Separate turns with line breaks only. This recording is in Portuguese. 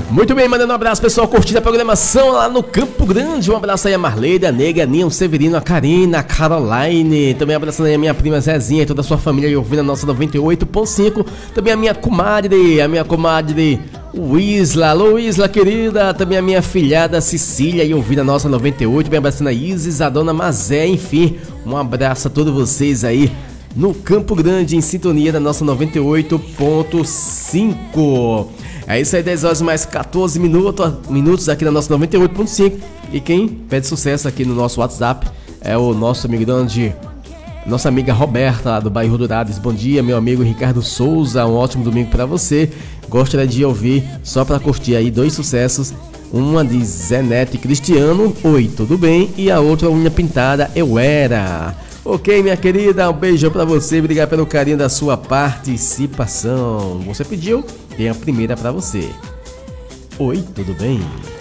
Muito bem, mandando um abraço, pessoal, curtindo a programação lá no Campo Grande. Um abraço aí a Marleida, a Nega, a Ninho, Severino, a Karina, a Caroline. Também abraçando aí a minha prima Zezinha e toda a sua família aí ouvindo a nossa 98.5. Também a minha comadre Isla. Alô, Isla, querida. Também a minha filhada Cecília aí ouvindo a nossa 98. Bem abraçando a Isis, a dona Mazé, enfim. Um abraço a todos vocês aí no Campo Grande, em sintonia da nossa 98.5. É isso aí, 10 horas mais 14 minutos aqui na nossa 98.5. E quem pede sucesso aqui no nosso WhatsApp é o nosso amigo nossa amiga Roberta, lá do bairro Dourados. Bom dia, meu amigo Ricardo Souza, um ótimo domingo pra você. Gostaria de ouvir, só pra curtir aí, 2 sucessos. Uma de Zé Neto e Cristiano, oi, tudo bem? E a outra, Unha Pintada, eu era. Ok, minha querida, um beijão pra você, obrigado pelo carinho da sua participação. Você pediu, tem a primeira pra você. Oi, tudo bem?